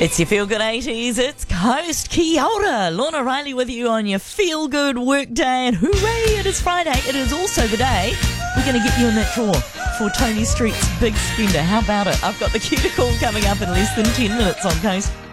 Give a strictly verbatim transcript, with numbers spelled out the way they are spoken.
It's your Feel Good eighties. It's Coast. Kia ora. Lorna Riley with you on your Feel Good work day. And hooray, it is Friday. It is also the day we're going to get you in that draw for Tony Street's Big Spender. How about it? I've got the cuticle coming up in less than ten minutes on Coast.